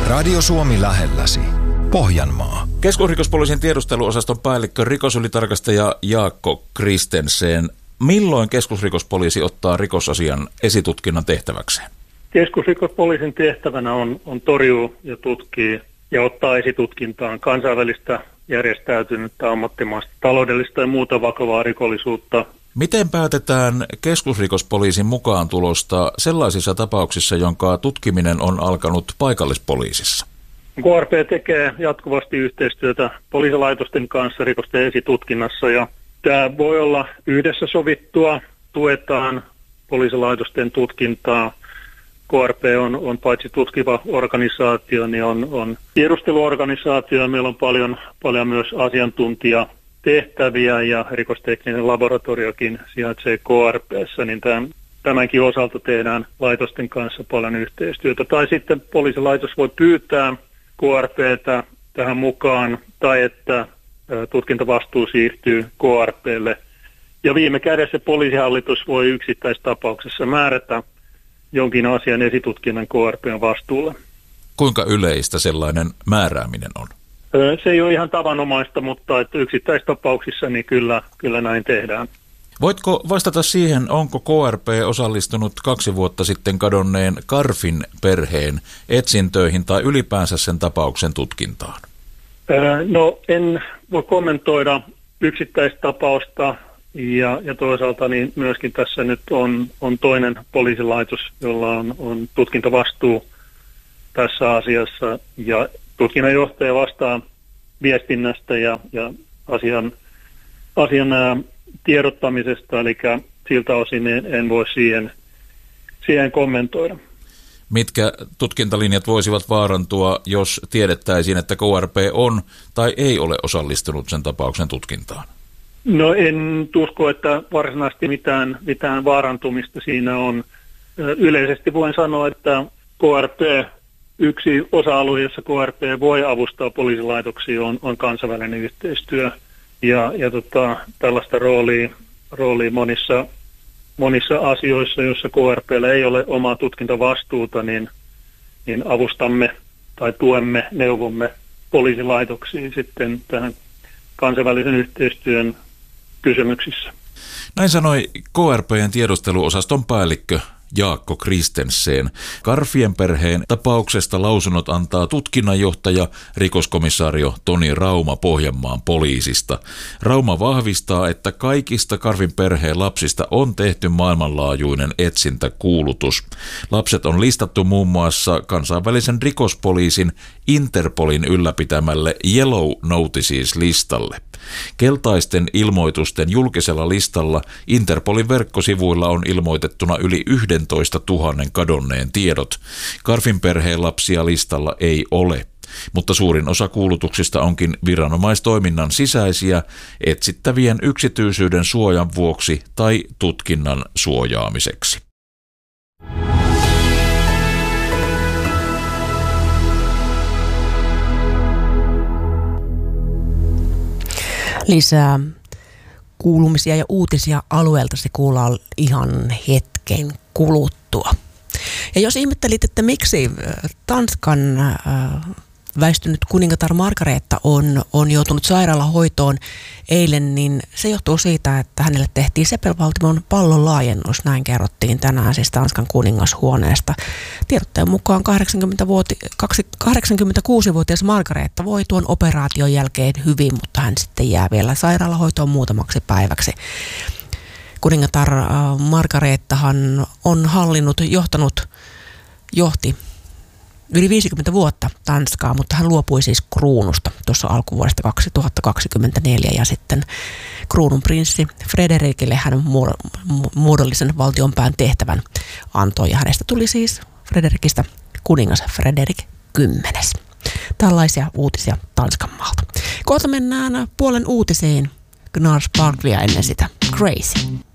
Radio Suomi lähelläsi. Pohjanmaa. Keskusrikospoliisin tiedusteluosaston päällikkö, rikosylitarkastaja Jaakko Kristensen. Milloin keskusrikospoliisi ottaa rikosasian esitutkinnan tehtäväkseen? Keskusrikospoliisin tehtävänä on torjua ja tutkii ja ottaa esitutkintaan kansainvälistä järjestäytynyttä ammattimaista taloudellista ja muuta vakavaa rikollisuutta. Miten päätetään keskusrikospoliisin mukaan tulosta sellaisissa tapauksissa, jonka tutkiminen on alkanut paikallispoliisissa? KRP tekee jatkuvasti yhteistyötä poliisilaitosten kanssa rikosten esitutkinnassa ja tämä voi olla yhdessä sovittua, tuetaan poliisilaitosten tutkintaa. KRP on paitsi tutkiva organisaatio, niin on tiedusteluorganisaatio. Meillä on paljon myös asiantuntijatehtäviä ja rikostekninen laboratoriokin sijaitsee KRP:ssä, niin tämänkin osalta tehdään laitosten kanssa paljon yhteistyötä. Tai sitten poliisilaitos voi pyytää KRP:tä tähän mukaan tai että tutkintavastuu siirtyy KRP:lle. Ja viime kädessä poliisihallitus voi yksittäistapauksessa määrätä jonkin asian esitutkinnan KRP:n vastuulle. Kuinka yleistä sellainen määrääminen on? Se ei ole ihan tavanomaista, mutta että yksittäistapauksissa niin kyllä näin tehdään. Voitko vastata siihen, onko KRP osallistunut 2 vuotta sitten kadonneen Karfin perheen etsintöihin tai ylipäänsä sen tapauksen tutkintaan? No en voi kommentoida yksittäistapausta ja toisaalta niin myöskin tässä nyt on toinen poliisilaitos, jolla on tutkintavastuu tässä asiassa ja tutkinnanjohtaja vastaa viestinnästä ja asian tiedottamisesta, eli siltä osin en voi siihen kommentoida. Mitkä tutkintalinjat voisivat vaarantua, jos tiedettäisiin, että KRP on tai ei ole osallistunut sen tapauksen tutkintaan? No en usko, että varsinaisesti mitään vaarantumista siinä on. Yleisesti voin sanoa, että yksi osa-alue, jossa KRP voi avustaa poliisilaitoksia, on kansainvälinen yhteistyö. Ja tällaista roolia monissa asioissa, joissa KRP:llä ei ole omaa tutkintavastuuta, niin avustamme tai tuemme, neuvomme poliisilaitoksia sitten tähän kansainvälisen yhteistyön kysymyksissä. Näin sanoi KRP:n tiedusteluosaston päällikkö Jaakko Kristensen. Karfien perheen tapauksesta lausunnot antaa tutkinnanjohtaja rikoskomissaario Toni Rauma Pohjanmaan poliisista. Rauma vahvistaa, että kaikista Karfin perheen lapsista on tehty maailmanlaajuinen etsintäkuulutus. Lapset on listattu muun muassa kansainvälisen rikospoliisin Interpolin ylläpitämälle Yellow Notices-listalle. Keltaisten ilmoitusten julkisella listalla Interpolin verkkosivuilla on ilmoitettuna yli 11 000 kadonneen tiedot. Karfin perheen lapsia listalla ei ole, mutta suurin osa kuulutuksista onkin viranomaistoiminnan sisäisiä etsittävien yksityisyyden suojan vuoksi tai tutkinnan suojaamiseksi. Lisää kuulumisia ja uutisia alueelta se kuullaan ihan hetken kuluttua. Ja jos ihmettelit, että miksi Tanskan väistynyt kuningatar Margareta on joutunut sairaalahoitoon eilen, niin se johtuu siitä, että hänelle tehtiin sepelvaltimon pallon laajennus. Näin kerrottiin tänään siis Tanskan kuningashuoneesta. Tiedotteen mukaan 86-vuotias Margareta voi tuon operaation jälkeen hyvin, mutta hän sitten jää vielä sairaalahoitoon muutamaksi päiväksi. Kuningatar Margarettahan on johti yli 50 vuotta Tanskaa, mutta hän luopui siis kruunusta tuossa alkuvuodesta 2024 ja sitten kruununprinssi Frederikille hän muodollisen valtionpään tehtävän antoi ja hänestä tuli siis Frederikistä kuningas Frederik 10. Tällaisia uutisia Tanskan maalta. Kohta mennään puolen uutisiin. Gnars Parklia ennen sitä. Crazy.